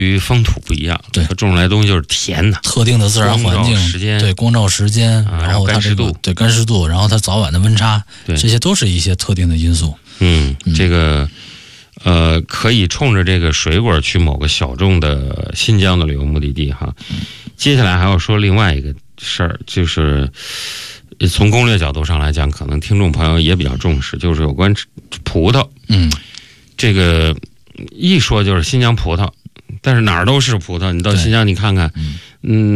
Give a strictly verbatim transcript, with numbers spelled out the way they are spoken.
与风土不一样， 对， 它种出来的东西就是甜的， 特定的自然环境， 时间， 对，光照时间， 啊、 然后它、这个、 干湿度， 对干湿度，然后它早晚的温差， 对， 这些都是一些特定的因素。 嗯，嗯这个呃，可以冲着这个水果去某个小众的新疆的旅游目的地哈。 嗯、 接下来还要说另外一个事儿，就是从攻略角度上来讲，可能听众朋友也比较重视，就是有关葡萄。 嗯， 这个一说就是新疆葡萄。但是哪儿都是葡萄，你到新疆你看看，嗯。